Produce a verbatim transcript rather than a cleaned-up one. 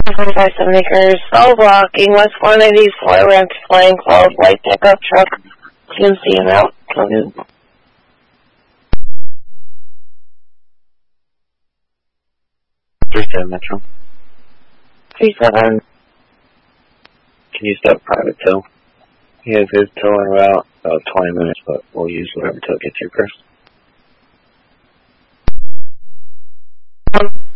forty-five, seven acres, cell blocking, West four ninety-four, ramp flying called, light pickup truck, T M C and out, Cody. three seven Metro. three seven. Can you stop private tow? He has his tow in about, about twenty minutes, but we'll use whatever tow gets you first. Um,